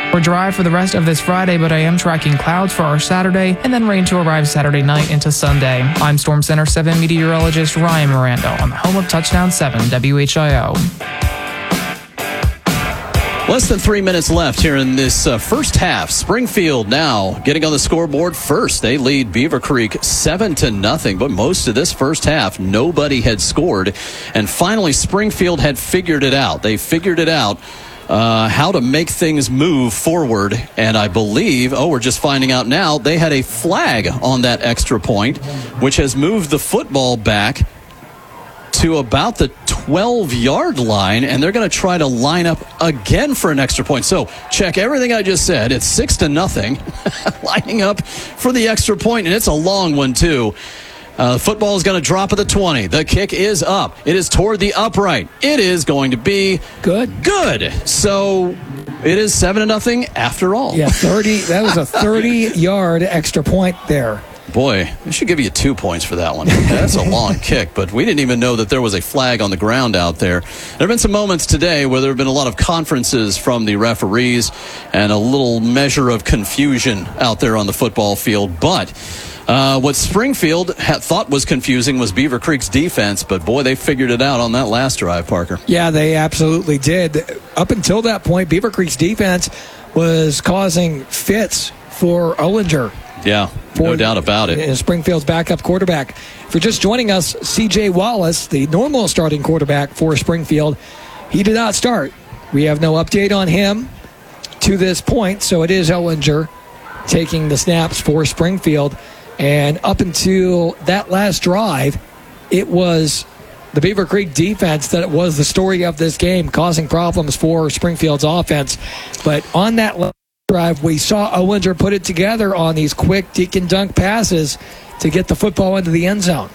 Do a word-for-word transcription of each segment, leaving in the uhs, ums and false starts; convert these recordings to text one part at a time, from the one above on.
We're dry for the rest of this Friday, but I am tracking clouds for our Saturday and then rain to arrive Saturday night into Sunday. I'm Storm Center seven meteorologist Ryan Miranda on the home of Touchdown seven W H I O. Less than three minutes left here in this uh, first half. Springfield now getting on the scoreboard first. They lead Beaver Creek seven to nothing, but most of this first half, nobody had scored. And finally, Springfield had figured it out. They figured it out. Uh, how to make things move forward. And I believe, oh, we're just finding out now, they had a flag on that extra point, which has moved the football back to about the twelve-yard line, and they're going to try to line up again for an extra point. So check everything I just said. It's six to nothing, lining up for the extra point, and it's a long one, too. Uh, the football is going to drop at the twenty. The kick is up. It is toward the upright. It is going to be good. Good. So it is seven to nothing after all. Yeah, thirty. That was a thirty-yard extra point there. Boy, we should give you two points for that one. That's a long kick, but we didn't even know that there was a flag on the ground out there. There have been some moments today where there have been a lot of conferences from the referees and a little measure of confusion out there on the football field, but Uh, what Springfield had thought was confusing was Beaver Creek's defense, but boy, they figured it out on that last drive, Parker. Yeah, they absolutely did. Up until that point, Beaver Creek's defense was causing fits for Ollinger. Yeah, no doubt about it. Springfield's backup quarterback. If you're just joining us, C J Wallace, the normal starting quarterback for Springfield, he did not start. We have no update on him to this point, so it is Ollinger taking the snaps for Springfield. And up until that last drive, it was the Beaver Creek defense that was the story of this game, causing problems for Springfield's offense. But on that last drive, we saw Ollinger put it together on these quick dink and dunk passes to get the football into the end zone.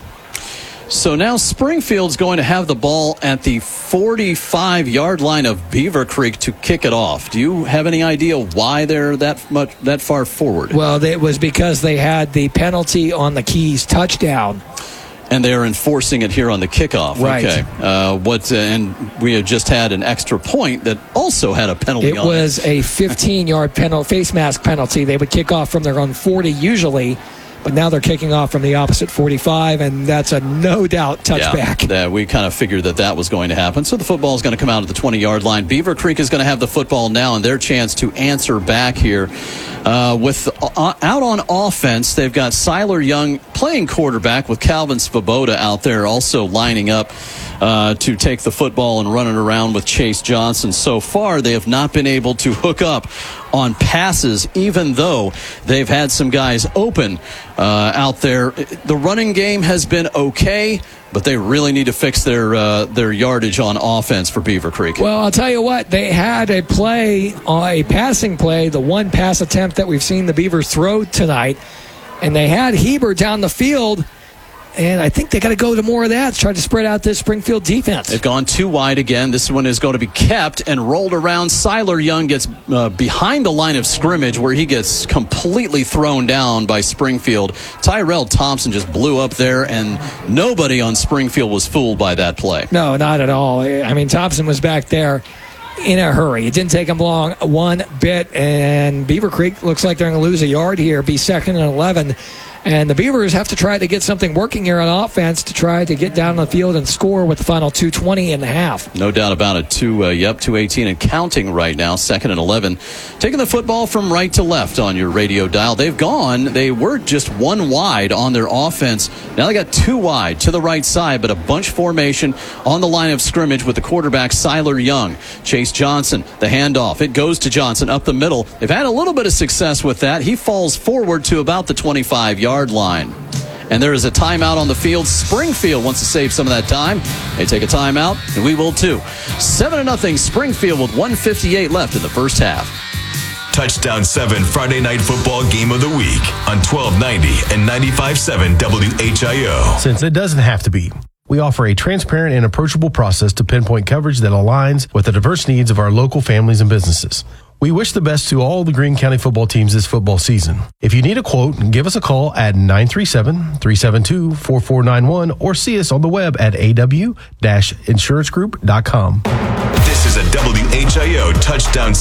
So now Springfield's going to have the ball at the forty-five-yard line of Beaver Creek to kick it off. Do you have any idea why they're that much that far forward? Well, it was because they had the penalty on the Keys touchdown. And they're enforcing it here on the kickoff. Right. Okay. Uh, what? Uh, and we had just had an extra point that also had a penalty it on it. It was a fifteen-yard penalty, face mask penalty. They would kick off from their own forty usually. But now they're kicking off from the opposite forty-five, and that's a no-doubt touchback. Yeah, we kind of figured that that was going to happen. So the football is going to come out at the twenty-yard line. Beaver Creek is going to have the football now, and their chance to answer back here. Uh, with uh, out on offense, they've got Siler Young playing quarterback with Calvin Svoboda out there also lining up uh, to take the football and run it around with Chase Johnson. So far, they have not been able to hook up on passes, even though they've had some guys open uh, out there. The running game has been okay, but they really need to fix their uh, their yardage on offense for Beaver Creek. Well, I'll tell you what, they had a play, uh, a passing play, the one pass attempt that we've seen the Beavers throw tonight, and they had Heber down the field, and I think they got to go to more of that to try to spread out this Springfield defense. They've gone too wide again. This one is going to be kept and rolled around. Siler Young gets uh, behind the line of scrimmage where he gets completely thrown down by Springfield. Tyrell Thompson just blew up there, and nobody on Springfield was fooled by that play. No, not at all. I mean, Thompson was back there in a hurry. It didn't take him long one bit, and Beaver Creek looks like they're going to lose a yard here, be second and eleven. And the Beavers have to try to get something working here on offense to try to get down the field and score with the final two twenty and a half. No doubt about it. Two, uh, yep, two eighteen and counting right now, second and eleven. Taking the football from right to left on your radio dial. They've gone. They were just one wide on their offense. Now they got two wide to the right side, but a bunch formation on the line of scrimmage with the quarterback, Siler Young. Chase Johnson, the handoff. It goes to Johnson up the middle. They've had a little bit of success with that. He falls forward to about the twenty-five-yard line. And there is a timeout on the field. Springfield wants to save some of that time. They take a timeout, and we will too. Seven to nothing Springfield with one fifty-eight left in the first half. Touchdown seven Friday Night Football Game of the Week on twelve ninety and ninety-five point seven W H I O. Since it doesn't have to be, we offer a transparent and approachable process to pinpoint coverage that aligns with the diverse needs of our local families and businesses. We wish the best to all the Greene County football teams this football season. If you need a quote, give us a call at nine three seven, three seven two, four four nine one or see us on the web at a w dash insurance group dot com. This is a W H I O Touchdown